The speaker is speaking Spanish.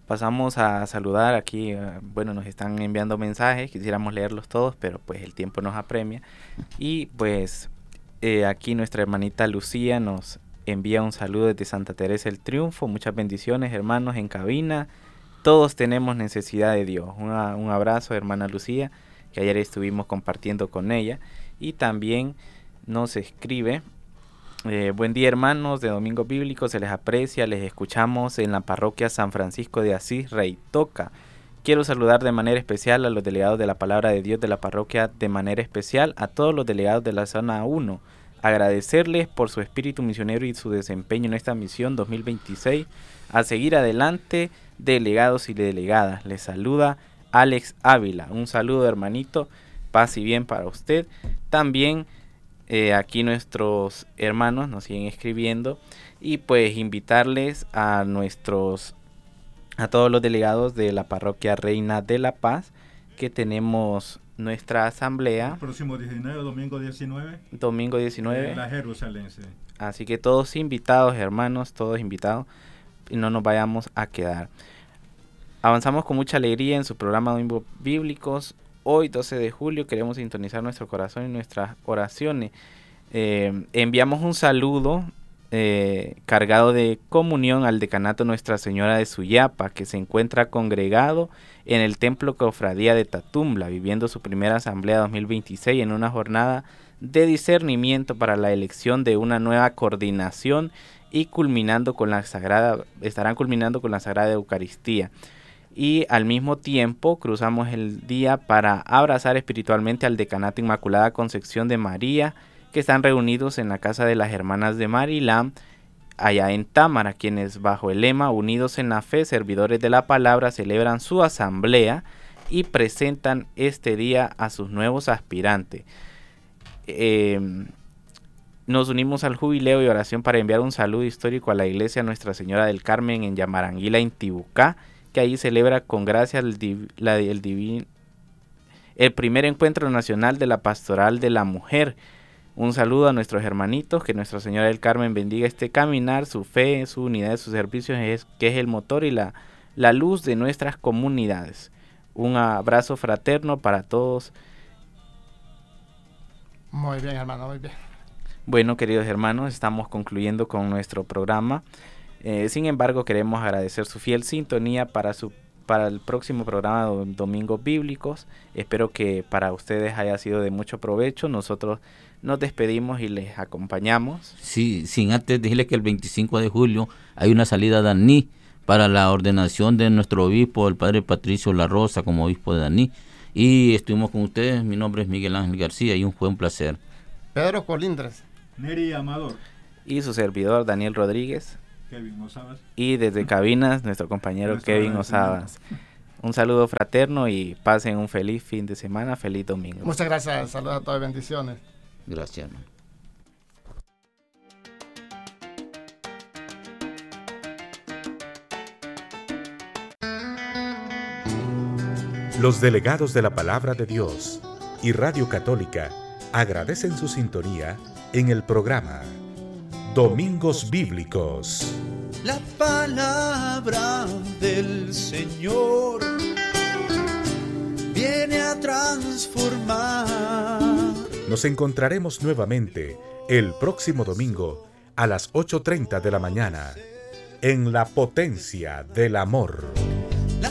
pasamos a saludar aquí. Bueno, nos están enviando mensajes, quisiéramos leerlos todos, pero pues el tiempo nos apremia. Y pues aquí nuestra hermanita Lucía nos envía un saludo desde Santa Teresa del Triunfo. Muchas bendiciones, hermanos, en cabina. Todos tenemos necesidad de Dios. Un abrazo, hermana Lucía, que ayer estuvimos compartiendo con ella. Y también nos escribe: buen día, hermanos de Domingo Bíblico, se les aprecia, les escuchamos en la parroquia San Francisco de Asís, Reitoca. Quiero saludar de manera especial a los delegados de la Palabra de Dios de la parroquia, de manera especial a todos los delegados de la zona 1. Agradecerles por su espíritu misionero y su desempeño en esta misión 2026. A seguir adelante, delegados y delegadas. Les saluda Alex Ávila. Un saludo, hermanito, paz y bien para usted. También aquí nuestros hermanos nos siguen escribiendo, y pues invitarles a todos los delegados de la parroquia Reina de la Paz, que tenemos nuestra asamblea el próximo 19, domingo 19 en la Jerusalense. Así que todos invitados, hermanos, todos invitados, y no nos vayamos a quedar. Avanzamos con mucha alegría en su programa Domingo Bíblicos. Hoy, 12 de julio, queremos sintonizar nuestro corazón y nuestras oraciones. Enviamos un saludo cargado de comunión al decanato Nuestra Señora de Suyapa, que se encuentra congregado en el Templo Cofradía de Tatumbla, viviendo su primera asamblea 2026 en una jornada de discernimiento para la elección de una nueva coordinación, y estarán culminando con la Sagrada Eucaristía. Y al mismo tiempo cruzamos el día para abrazar espiritualmente al Decanato Inmaculada Concepción de María, que están reunidos en la casa de las hermanas de Marilán, allá en Támara, quienes bajo el lema Unidos en la Fe, Servidores de la Palabra, celebran su asamblea y presentan este día a sus nuevos aspirantes. Nos unimos al jubileo y oración para enviar un saludo histórico a la iglesia Nuestra Señora del Carmen en Yamaranguila, Intibucá, que ahí celebra con gracia el primer encuentro nacional de la pastoral de la mujer. Un saludo a nuestros hermanitos, que Nuestra Señora del Carmen bendiga este caminar, su fe, su unidad, sus servicios, que es el motor y la luz de nuestras comunidades. Un abrazo fraterno para todos. Muy bien, hermano, muy bien. Bueno, queridos hermanos, estamos concluyendo con nuestro programa. Sin embargo, queremos agradecer su fiel sintonía para el próximo programa de Domingos Bíblicos. Espero que para ustedes haya sido de mucho provecho. Nosotros nos despedimos y les acompañamos. Sí, sin antes decirles que el 25 de julio hay una salida a Daní para la ordenación de nuestro obispo, el padre Patricio La Rosa, como obispo de Daní. Y estuvimos con ustedes. Mi nombre es Miguel Ángel García y fue un placer. Pedro Colindres, Neri Amador y su servidor Daniel Rodríguez. Kevin Osabas. Y desde cabinas, nuestro compañero Kevin Osabas. Un saludo fraterno y pasen un feliz fin de semana, feliz domingo. Muchas gracias, saludos a todos, bendiciones. Gracias, hermano. Los delegados de la Palabra de Dios y Radio Católica agradecen su sintonía en el programa Domingos Bíblicos. La palabra del Señor viene a transformar. Nos encontraremos nuevamente el próximo domingo a las 8:30 de la mañana en La Potencia del Amor.